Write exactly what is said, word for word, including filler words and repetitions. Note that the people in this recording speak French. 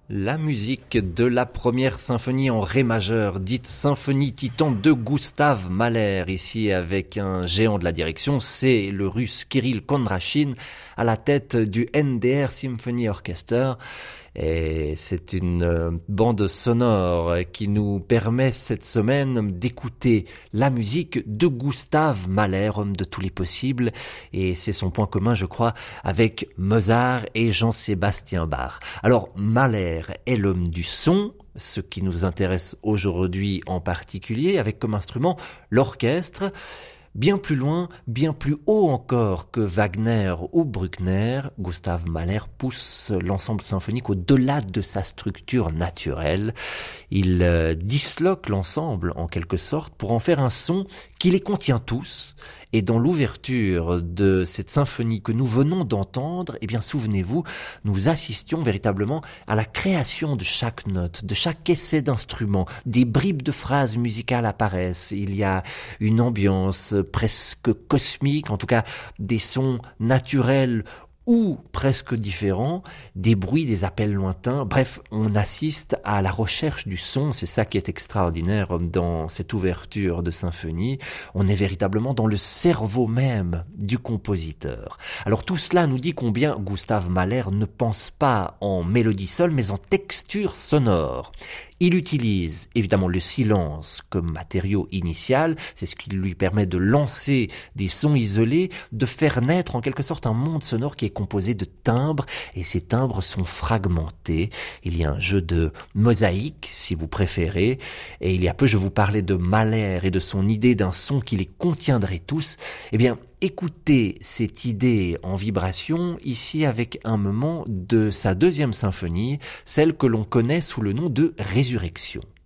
La musique de la première symphonie en ré majeur, dite symphonie titan de Gustav Mahler, ici avec un géant de la direction, c'est le russe Kirill Kondrachine à la tête du N D R Symphony Orchestra. Et c'est une euh, bande sonore qui nous permet cette semaine d'écouter la musique de Gustav Mahler, homme de tous les possibles, et c'est son point commun, je crois, avec Mozart et Jean-Sébastien Bach. Alors, Mahler est l'homme du son, ce qui nous intéresse aujourd'hui en particulier, avec comme instrument l'orchestre. Bien plus loin, bien plus haut encore que Wagner ou Bruckner, Gustav Mahler pousse l'ensemble symphonique au-delà de sa structure naturelle. Il euh, disloque l'ensemble en quelque sorte pour en faire un son qui les contient tous. Et dans l'ouverture de cette symphonie que nous venons d'entendre, eh bien, souvenez-vous, nous assistions véritablement à la création de chaque note, de chaque essai d'instrument. Des bribes de phrases musicales apparaissent. Il y a une ambiance presque cosmique, en tout cas des sons naturels ou presque différents, des bruits, des appels lointains. Bref, on assiste à la recherche du son. C'est ça qui est extraordinaire dans cette ouverture de symphonie. On est véritablement dans le cerveau même du compositeur. Alors tout cela nous dit combien Gustav Mahler ne pense pas en mélodie seule, mais en texture sonore. Il utilise évidemment le silence comme matériau initial, c'est ce qui lui permet de lancer des sons isolés, de faire naître en quelque sorte un monde sonore qui est composé de timbres, et ces timbres sont fragmentés. Il y a un jeu de mosaïque, si vous préférez, et il y a peu je vous parlais de Mahler et de son idée d'un son qui les contiendrait tous. Eh bien, écoutez cette idée en vibration ici avec un moment de sa deuxième symphonie, celle que l'on connaît sous le nom de Résurrection.